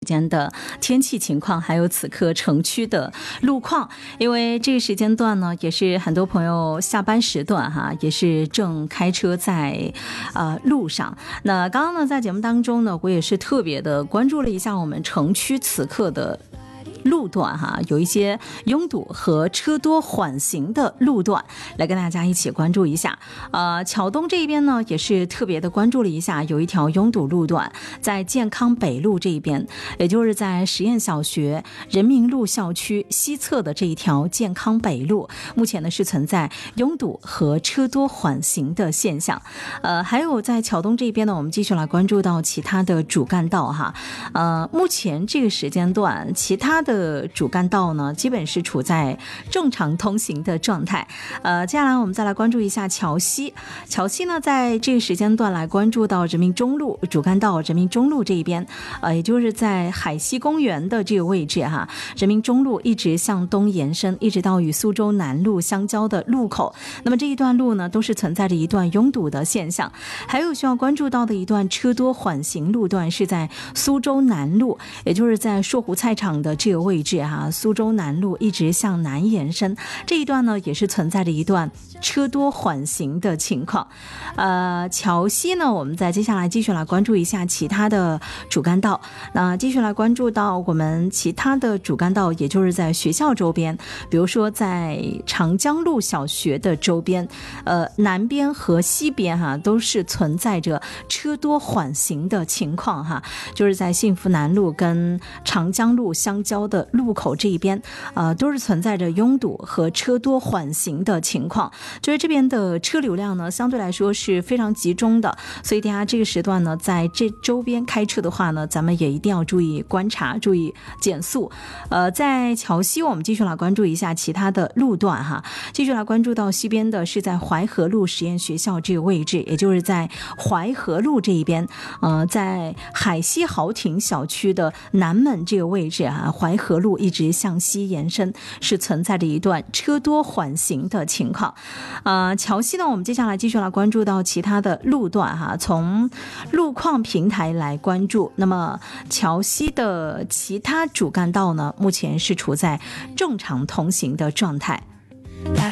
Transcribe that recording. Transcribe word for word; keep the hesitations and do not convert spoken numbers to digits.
间的天气情况，还有此刻城区的路况。因为这个时间段呢，也是很多朋友下班时段哈，也是正开车在呃路上。那刚刚呢，在节目当中呢，我也是特别的关注了一下我们城区此刻的路段哈，有一些拥堵和车多缓行的路段，来跟大家一起关注一下。呃，桥东这边呢，也是特别的关注了一下，有一条拥堵路段在健康北路这边，也就是在实验小学人民路校区西侧的这一条健康北路，目前呢是存在拥堵和车多缓行的现象。呃，还有在桥东这边呢，我们继续来关注到其他的主干道哈。呃，目前这个时间段，其他的的主干道呢，基本是处在正常通行的状态。呃，接下来我们再来关注一下桥西。桥西呢，在这个时间段来关注到人民中路主干道，人民中路这一边，呃，也就是在海西公园的这个位置哈，人民中路一直向东延伸，一直到与苏州南路相交的路口。那么这一段路呢，都是存在着一段拥堵的现象。还有需要关注到的一段车多缓行路段是在苏州南路，也就是在硕湖菜场的这个位置哈，苏州南路一直向南延伸，这一段呢也是存在着一段车多缓行的情况。呃，桥西呢，我们再接下来继续来关注一下其他的主干道。那继续来关注到我们其他的主干道，也就是在学校周边，比如说在长江路小学的周边，呃，南边和西边哈都是存在着车多缓行的情况哈，就是在幸福南路跟长江路相交的路口这一边，呃，都是存在着拥堵和车多缓行的情况。就是这边的车流量呢，相对来说是非常集中的，所以大家这个时段呢，在这周边开车的话呢，咱们也一定要注意观察，注意减速。呃，在桥西，我们继续来关注一下其他的路段哈，继续来关注到西边的是在淮河路实验学校这个位置，也就是在淮河路这一边，呃，在海西豪庭小区的南门这个位置啊，淮河路一直向西延伸，是存在着一段车多缓行的情况。呃，桥西呢，我们接下来继续来关注到其他的路段哈，从路况平台来关注。那么桥西的其他主干道呢，目前是处在正常通行的状态。